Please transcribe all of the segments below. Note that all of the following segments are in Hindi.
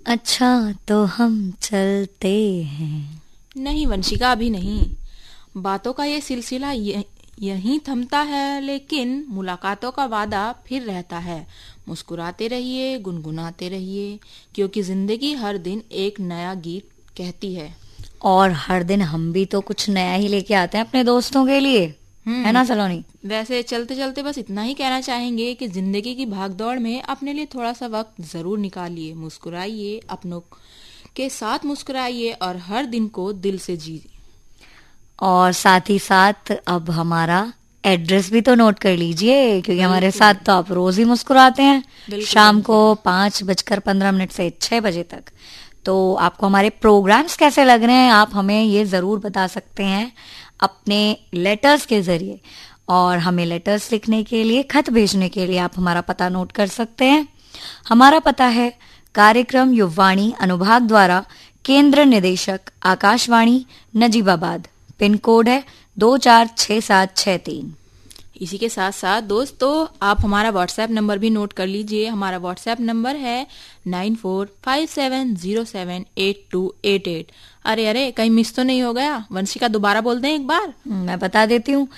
अच्छा तो हम चलते हैं। नहीं वंशिका, अभी नहीं। बातों का ये सिलसिला यहीं थमता है, लेकिन मुलाकातों का वादा फिर रहता है। मुस्कुराते रहिए, गुनगुनाते रहिए, क्योंकि जिंदगी हर दिन एक नया गीत कहती है। और हर दिन हम भी तो कुछ नया ही लेके आते हैं अपने दोस्तों के लिए, है ना सलोनी? वैसे चलते चलते बस इतना ही कहना चाहेंगे कि जिंदगी की भागदौड़ में अपने लिए थोड़ा सा वक्त जरूर निकालिए, मुस्कुराइए, अपनों के साथ मुस्कुराइए और हर दिन को दिल से जीजिए। और साथ ही साथ अब हमारा एड्रेस भी तो नोट कर लीजिए, क्योंकि हमारे साथ तो आप रोज ही मुस्कुराते हैं शाम को 5:15 से 6 बजे तक। तो आपको हमारे प्रोग्राम्स कैसे लग रहे हैं, आप हमें ये जरूर बता सकते हैं अपने लेटर्स के जरिए। और हमें लेटर्स लिखने के लिए, खत भेजने के लिए आप हमारा पता नोट कर सकते हैं। हमारा पता है कार्यक्रम युववाणी अनुभाग द्वारा, केंद्र निदेशक आकाशवाणी नजीबाबाद, पिन कोड है 246763। इसी के साथ साथ दोस्तों आप हमारा व्हाट्सएप नंबर भी नोट कर लीजिए। हमारा व्हाट्सएप नंबर है 9457078288। अरे कहीं मिस तो नहीं हो गया? वंशिका दोबारा बोल दें एक बार। मैं बता देती हूँ,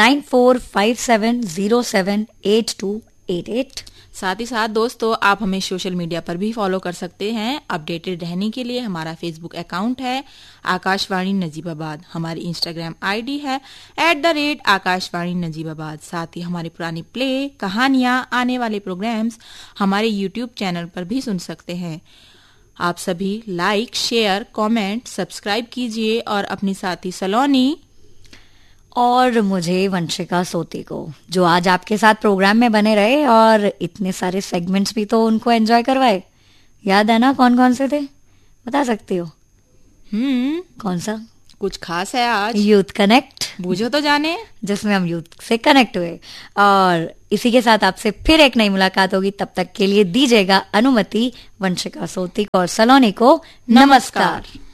9457078288। साथ ही साथ दोस्तों आप हमें सोशल मीडिया पर भी फॉलो कर सकते हैं। अपडेटेड रहने के लिए हमारा फेसबुक अकाउंट है आकाशवाणी नजीबाबाद, हमारी इंस्टाग्राम आईडी है @आकाशवाणी नजीबाबाद। साथ ही हमारी पुरानी प्ले, कहानियां, आने वाले प्रोग्राम्स हमारे यूट्यूब चैनल पर भी सुन सकते हैं। आप सभी लाइक, शेयर, कमेंट, सब्सक्राइब कीजिए और अपनी साथी सलोनी और मुझे वंशिका सोती को, जो आज आपके साथ प्रोग्राम में बने रहे और इतने सारे सेगमेंट्स भी तो उनको एंजॉय करवाए। याद है ना कौन कौन से थे? बता सकती हो? कौन सा? कुछ खास है आज? यूथ कनेक्ट, बूझो तो जाने, जिसमें हम यूथ से कनेक्ट हुए। और इसी के साथ आपसे फिर एक नई मुलाकात होगी। तब तक के लिए दीजिएगा अनुमति वंशिका सोती और सलोनी को नमस्कार।